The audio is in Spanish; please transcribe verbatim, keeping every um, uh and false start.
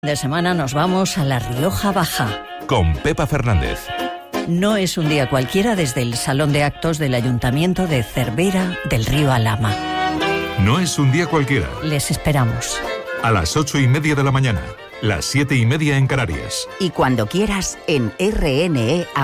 De semana nos vamos a La Rioja Baja. Con Pepa Fernández. No es un día cualquiera desde el Salón de Actos del Ayuntamiento de Cervera del Río Alhama. No es un día cualquiera. Les esperamos. A las ocho y media de la mañana, las siete y media en Canarias. Y cuando quieras en R N E